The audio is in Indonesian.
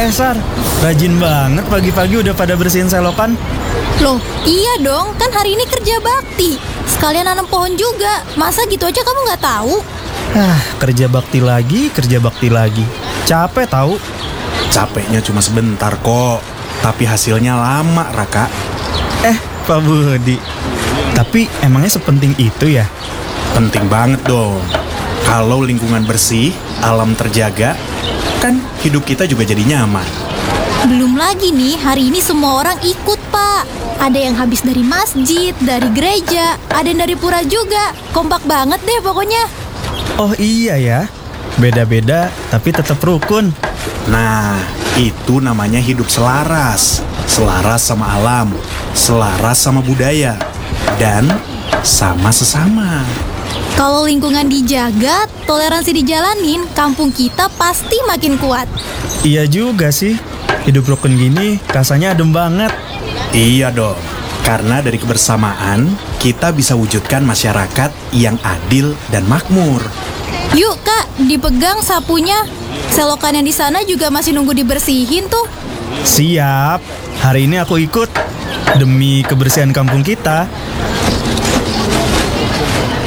Sar, rajin banget pagi-pagi udah pada bersihin selokan. Loh, iya dong, kan hari ini kerja bakti. Sekalian nanam pohon juga. Masa gitu aja kamu nggak tahu? Kerja bakti lagi. Capek tahu. Capeknya cuma sebentar kok, tapi hasilnya lama, Raka. Pak Budi, tapi emangnya sepenting itu ya? Penting banget dong. Kalau lingkungan bersih, alam terjaga, kan hidup kita juga jadi nyaman. Belum lagi nih, hari ini semua orang ikut, Pak. Ada yang habis dari masjid, dari gereja, ada yang dari pura juga. Kompak banget deh pokoknya. Oh iya ya, beda-beda tapi tetap rukun. Nah, itu namanya hidup selaras. Selaras sama alam, selaras sama budaya, dan sama sesama. Kalau lingkungan dijaga, toleransi dijalanin, kampung kita pasti makin kuat. Iya juga sih, hidup rukun gini rasanya adem banget. Iya dong, karena dari kebersamaan, kita bisa wujudkan masyarakat yang adil dan makmur. Yuk Kak, dipegang sapunya. Selokan yang di sana juga masih nunggu dibersihin tuh. Siap, hari ini aku ikut demi kebersihan kampung kita.